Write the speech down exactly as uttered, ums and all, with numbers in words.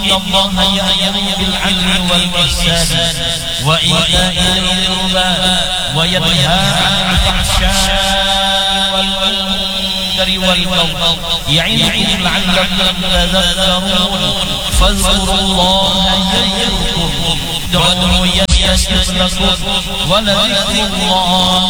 الله يأمر بالعدل والإحسان وإيتاء ذي القربى وينهى عن الفحشاء والمنكر والبغي يعظكم لعلكم تذكرون فاذكروا الله يذكركم ادعوه يستجب لكم ولذكر الله